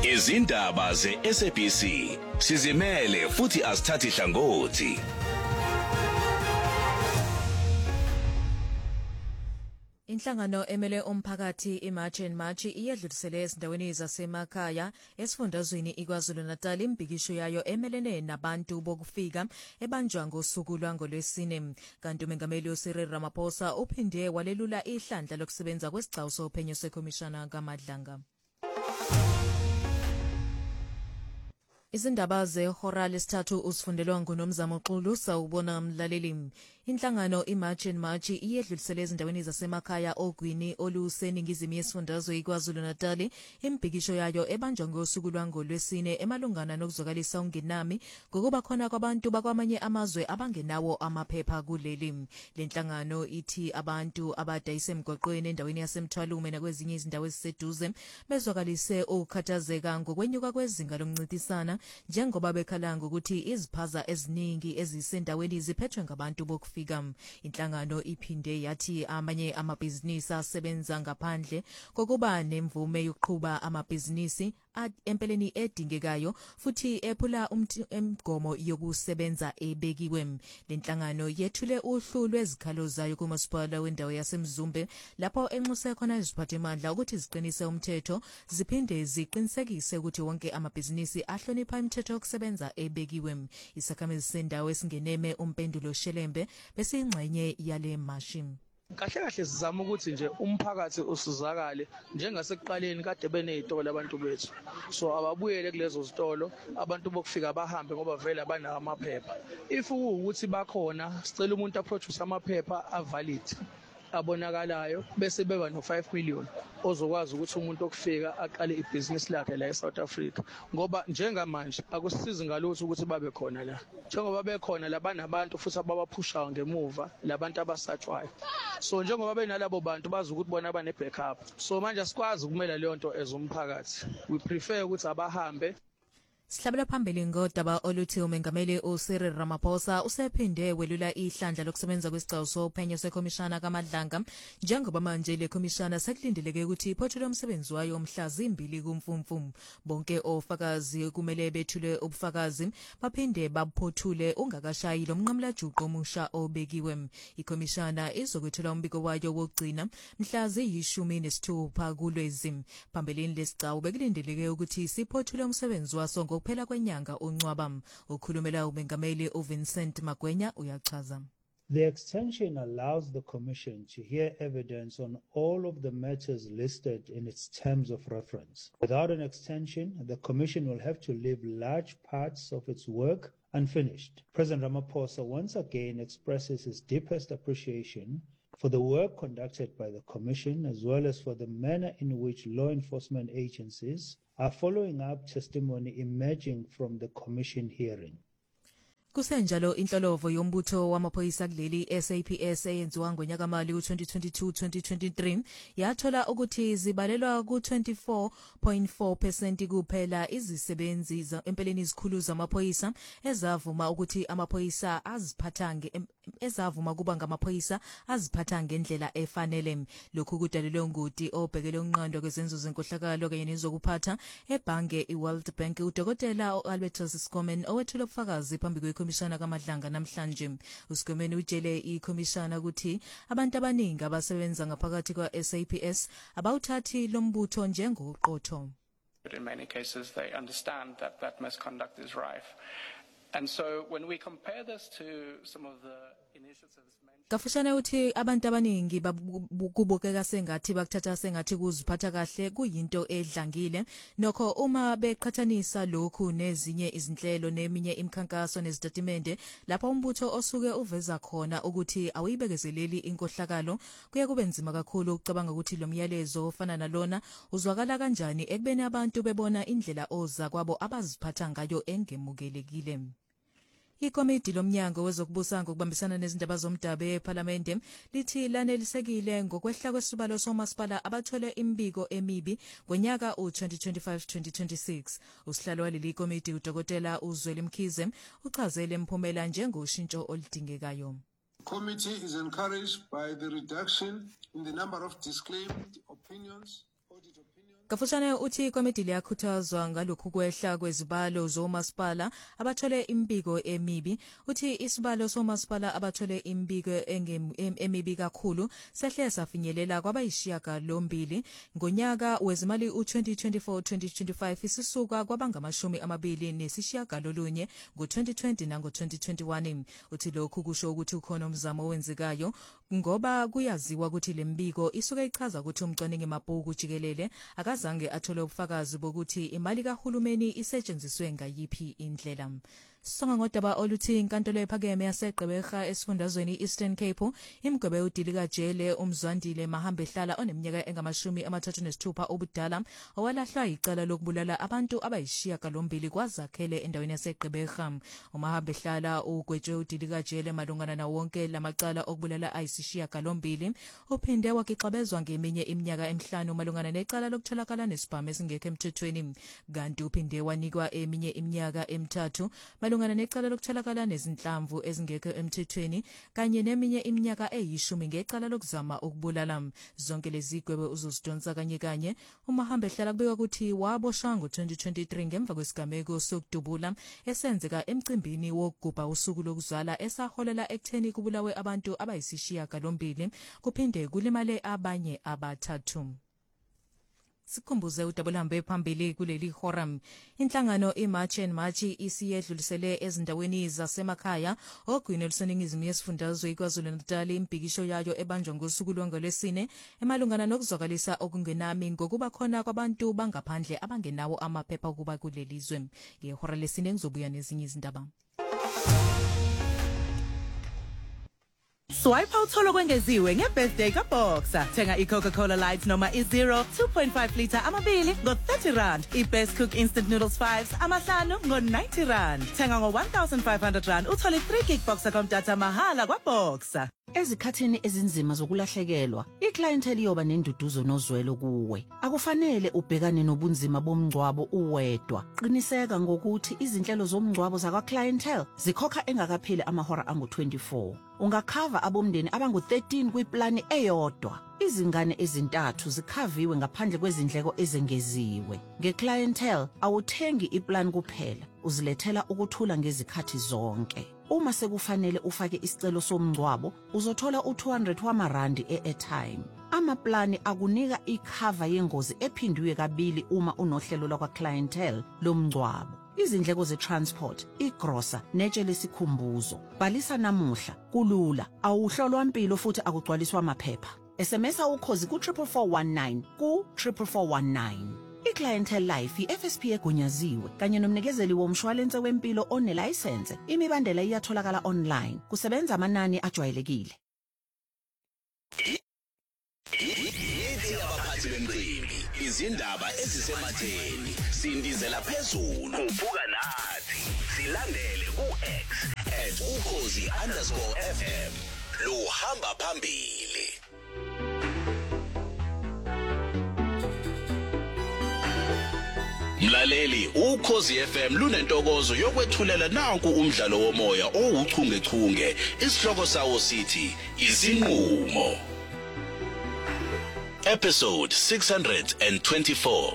Izindaba ze-SABC sizimele futhi asithathi hlangothi. Inhlangano emele umphakathi iMarch and March iyedlulisele ezindaweni zasemakhaya esifundazweni iKwaZulu-Natal imbhikisho yayo emelene nabantu bokufika ebanjwa ngosuku lwangolwesine. Kanti umengameli uCyril Ramaphosa uphinde walelula ihlandla lokusebenza kwesigcawu sophenyo sekhomishana kaMadlanga. Izindaba zehora lesithathu usifundelwa nguNomzamo Xulu sawubona mlaleli. Inhlangano iMarch and March iyedlulisele ezindaweni zasemakhaya ogwini oluseningizimu yesifundazwe iKwaZulu-Natal imbhikisho yayo ebanjwa ngosuku lwangolwesine emalungana nokuzwakalisa ungenami ngokuba khona kwabantu bakwamanye amazwe abangenawo amaphepha kuleli. Lenhlangano ithi abantu abadayise emgwaqweni endaweni yaseMthwalume nakwezinye izindawo eziseduze bezwakalise ukukhathazeka ngokwenyuka kwezinga lomncintisana njengoba bekhalanga ukuthi iziphaza eziningi ezisendaweni ziphethwe ngabantu bokufika. Inhlangano iphinde yathi amanye amabhizinisi asebenza ngaphandle kokuba nemvume yokuqhuba amabhizinisi empeleni edingekayo futhi ephula umgomo yokusebenza ebekiwe. Lenhlangano yethule uhlu lwezikhalo zayo kumasipala wendawo yaseMzumbe lapho enxuse khona iziphathimandla ukuthi ziqinise umthetho ziphinde ziqinisekise ukuthi wonke amabhizinisi ahlonipha imithetho yokusebenza ebekiwe. Isakhamuzi sendawo esingeneme uMpendulo Shelembe bese ingxenye yale mashi. Kahle sizama ukuthi nje umphakathi usizakale njengasekuqaleni kade benezitolo abantu bethu. So ababuyele kulezo zitolo abantu bokufika bahambe ngoba vele abanawo amaphepha. If ukuthi bakhona sicela umuntu aproduce amaphepha avalid abonakalayo bese beba no5 million ozokwazi ukuthi umuntu okufika aqale ibhizinisi lakhe la eSouth Africa ngoba njengamanje akusisizi ngalutho ukuthi babe khona la njengoba bekhona labanabantu futhi ababaphushayo ngemuva labantu abasatshwayo. So njengoba benalabo bantu bazi ukuthi bona bane backup, so manje asikwazi ukumela leyo nto ezomphakathi. We prefer ukuthi abahambe. Sihlabela phambili ngodaba oluthi umengameli uCyril Ramaphosa usephinde welula ihlandla lokusebenza kwesigcawu sophenyo sekhomishana kaMadlanga njengoba manje le khomishana sekulindeleke ukuthi iphothule umsebenzi wayo mhla 2 kuMfumfu. Bonke ofakazi kumele bethule ubufakazi baphinde babuphothule ungakashayi lo mnqamla juqu omusha obekiwe. Ikhomishana izokwethula umbiko wayo wokugcina mhla 16 kuLwezi. Phambilini lesigcawu bekulindeleke ukuthi siphothule umsebenzi waso kuphela kwenyanga uNcwaba. Ukhulumela umengameli uVincent Magwenya uyachaza. The extension allows the Commission to hear evidence on all of the matters listed in its terms of reference. Without an extension, the Commission will have to leave large parts of its work unfinished. President Ramaphosa once again expresses his deepest appreciation for the work conducted by the Commission as well as for the manner in which law enforcement agencies are following up testimony emerging from the Commission hearing. Kusenjalo inhlolovo yombutho wamaphoyisa kuleli SAPS eyenziwa ngonyaka mali u2022-2023 yathola ukuthi zibalelwa ku24.4% kuphela izisebenzi empeleni izikhulu zamaphoyisa ezavuma ukuthi amaphoyisa ezavuma kuba ngamaphoyisa aziphatha ngendlela efanele. Lokhu kudalelwe ngudi obhekele unqando kwezenzo zenkohlakalo kanye nezokuphatha ebhange iWorld Bank uDokotela Albertus Skommen owethula ubufakazi phambi Komishana kaMadlanga namhlanje. uSkommen utshele ikhomishana ukuthi abantu abaningi abasebenza ngaphakathi kwa SAPS abawuthathi lombutho njengoqotho. In many cases they understand that misconduct is rife. And so when we compare this to some of the initiatives Kafushane uthi abantu abaningi kubukeka sengathi bakuthatha sengathi kuziphatha kahle kuyinto edlangile nokho uma beqhathanisa lokhu nezinye izinhlelo neminye imikhankaso nezitatimende lapho umbutho osuke uveza khona ukuthi awuyibekezeleli inkohlakalo kuya kube nzima kakhulu ukucabanga ukuthi lo myalezo ofana nalona uzwakala kanjani ekubeni abantu bebona indlela oza kwabo abaziphatha ngayo engemukelekile. Ikomiti lomnyango wezokubusa ngokubambisana nezindaba zomdabe eParliament lithi lanelisekile ngokwehla kwesibalo somasipala abathole imbiko emibi ngonyaka u2025-2026. Usihlalo waleli komiti uDokotela Uzweli Mkhize uchazele imphumela njengoshintsho oludingekayo. Committee is encouraged by the reduction in the number of disclaimed opinions, audit opinions. Kafushane uthi komiti liyakhuthazwa ngalokhu kwehla kwezibalo zomasipala abathole imbiko emibi. Uthi isibalo somasipala abathole imbiko emibi kakhulu sehle safinyelela kwabayisishiyagalombili ngonyaka wezimali u-2024-2025 isisuka kwabangama-29 ngo-2020 nango-2021. Uthi lokhu kusho ukuthi ukhona umzamo owenzekayo ngoba kuyaziwa ukuthi le mbiko isuke ichaza ukuthi umcwaningi mabhuku jikelele akazange athole ubufakazi bokuthi imali kahulumeni isetshenziswe ngayiphi indlela. Songa ngodaba oluthi inkantolo ephakeme yaseGqeberha esifundazweni Eastern Cape imgwebe udilika jele umzwandile Mahamba ehlala oneminyaka engama-36 obudala owalahlwa icala lokubulala abantu abayisishiyagalombili kwazakhele endaweni yaseGqeberha. uMahamba ehlala ugwetshwe udilika jele malungana na wonke lamacala okubulala ayisishiyagalombili. Uphinde wakixabezwa ngeminye iminyaka emihlanu malungana necala lokutholakala nesibhamu esingekho emthethweni, kanti uphinde wanikwa eminye iminyaka emithathu malungana necala lokutholakala nezinhlamvu ezingekho emthethweni kanye neminye iminyaka eyishumi ngecala lokuzama ukubulala. Zonke lezi igwebe uzozidonsa kanye. uMahamba ehlala kubikwa ukuthi waboshwa ngo-2023 ngemva kwesigameko sokudubula esenzeka emcimbini wokugubha usuku lokuzalwa esaholela ekutheni kubulawe abantu abayisishiyagalombili kuphinde kulimale abanye abathathu. Sikhumbuze udabulambe phambili kuleli horam. Inhlangano iMarch and March isiyedlulisele ezindaweni zasemakhaya ogwini oluseningizimu yesifundazwe KwaZulu-Natal impikisho yayo ebanjwa ngosuku lwangolwesine emalungana nokuzwakalisa okungenami ngokuba khona kwabantu bangaphandle abangenawo amaphepha ukuba kulelizwe. Ngehora lesine ngizobuya nezinye izindaba. Swipe awutholo kwengeziwe ngebirthday kaBoxer. Thenga iCoca-Cola Light noma i-Zero 2.5 liter amabili ngo-R30. I-Best Cook Instant Noodles 5 amahlanu ngo-R90. Thenga ngo-R1,500 uthole 3 gig Boxer data mahala kwaBoxer. Ezikhathini ezinzima zokulahlekelwa, iclientele iyoba nenduduzo nozwelo kuwe. Akufanele ubhekane nobunzima bomngcwabo uwedwa. Qiniseka ngokuthi izinhlelo zomngcwabo zakwa-clientele zikhokha engakapheli amahora angu-24. Ungakhava abomndeni abangu-13 kwiplani eyodwa. Izingane ezintathu zikhaviwe ngaphandle kwezindleko ezengeziwe. Nge-clientele awuthengi iplan kuphela, uzilethela ukuthula ngezikhathi zonke. Uma sekufanele ufake isicelo somngcwabo, uzothola u-200 wamarandi e-airtime. Amaplani akunika ikhava yengozi ephindiwe kabili uma unohlelo lakwa-clientele lomngcwabo. Izindleko ze-transport, igrosa, netshe lesikhumbuzo. Bhalisa namuhla, kulula, awuhlolwa mpilo futhi akugcwaliswa amaphepha. SMS ukhozi ku-44419 ku-44419. I-Clientele Life i-FSP egunyaziwe kanye nomnikezeli womshwalense wempilo onelayisense. Imibandela iyatholakala online. Kusebenza amanani ajwayelekile. Yithi abaphathi bemicimbi, izindaba ezisematheni, sindizela phezulu, ubuka nathi, silandele ku-X @ukhozi_FM, luhamba phambili. Mlaleli, ukhozi FM lunentokozo yokwethulela nanku umdlalo womoya owuchungechunge. Isihloko sawo sithi izinqumo. Episode 624.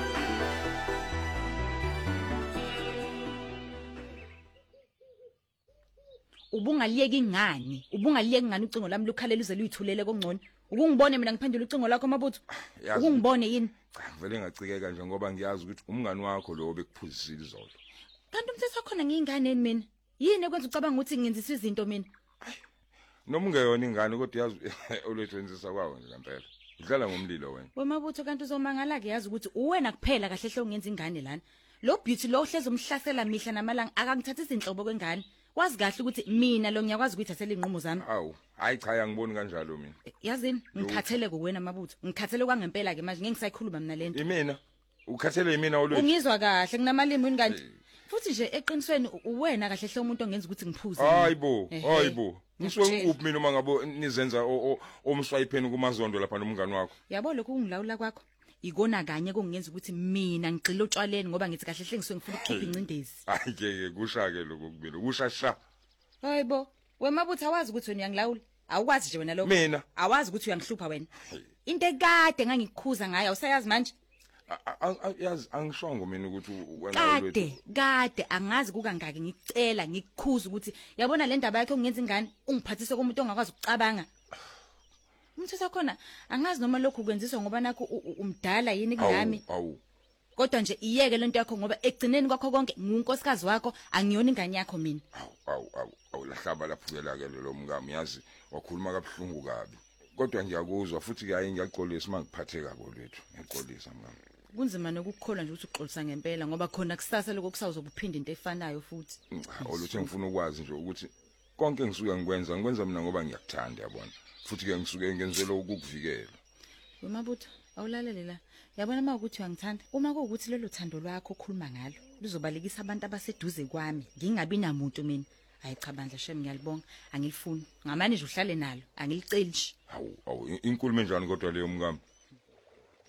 Ubungaliyeki ngani ucingo lami lukhalela uze luyithulele kongcono. Ukungibone mina ngiphendula ucingo lakho mabutho. Ukungibone yini? Vele ngacikeka nje ngoba ngiyazi ukuthi umngani wakho lo obekuphuzisile izolo. Kanti umthetho khona ngiyingane mina. Yini ekwenza ucabanga ukuthi ngenzisa izinto mina? Noma ungeyona ingane kodwa yazi olwethenzisa kwawo nje ngempela. Udlala ngomlilo wena. Wemabutho kanti uzomangala ke yazi ukuthi uwena kuphela kahle hle ungenza ingane lana. Lo beauty lo ohleze umhlasela mihla namalanga akangithatha izinhlobo kwengane. Wazi kahle ukuthi mina lo ngiyakwazi ukuyithathela inqumo zami. Awu, hayi cha angiboni kanjalo mina. Yazini, ngikhathele kuwena mabutho. Ngikhathele kwangempela ke manje ngingisayikhuluma mina lento. Imina? Ukhathele yimina olwethu. Ungizwa kahle nginamalimi yini kanti? Futhi nje eqinisweni uwena kahle hle umuntu ongenza ukuthi ngiphuze. Hayibo. Ngisuke ngikuphi mina uma ngabo nizenza omswayipheni kumazondo lapha nomngani wakho. Yabo lokho kungilawula kwakho. Ikona kanye kungenza ukuthi mina ngigxile utshwaleni ngoba ngithi kahle hle ngisuke ngifuna ukukhipha incindezi. Hayi ke kusha ke lokho kubili. Kushasha. Hayibo, wemabutho awazi ukuthi wena uyangilawula. Awukwazi nje wena lokho. Mina awazi ukuthi uyangihlupha wena. Into ekade ngangikukhuza ngayo awusayazi manje. yazi angishongo mina ukuthi wena kade angazi kukangaki ngicela ngikukhuza ukuthi yabona le ndaba yakhe ungenza ingane ungiphathise komuntu ongakwazi ukucabanga. Umthetho khona angazi noma lokhu kwenziswa ngoba nakho umdala yini kungami. Kodwa nje iyeke lento yakho ngoba egcineni kwakho konke ngunkosikazi wakho angiyona ingane yakho mina. Lahlaba laphukela ke lo mngami yazi wakhuluma kabuhlungu kabi. Kodwa ngiyakuzwa futhi ngiyaqolisa mangiphathe kabo lethu ngiyaqolisa mngami. Kunzima nokukholwa nje ukuthi uxolisa ngempela ngoba khona kusasa lokho kusawuzobuphinda into efanayo futhi. Oluthe ngifuna ukwazi nje ukuthi konke ngisuke ngikwenza mina ngoba ngiyakuthanda yabona. Futhi ke ngisuke ngenzelo ukukuvikela. Wemabutho awulalele la. Yabona mawukuthi uyangithanda. Uma kuwukuthi lelo thando lwakho okhuluma ngalo luzobalekisa abantu abaseduze kwami ngingabi namuntu mina. Hayi cha bandla shem ngiyalibonga angilifuni. Ngamanje uhlale nalo angiliceli nje. Inkulumo enjani kodwa leyo mngami?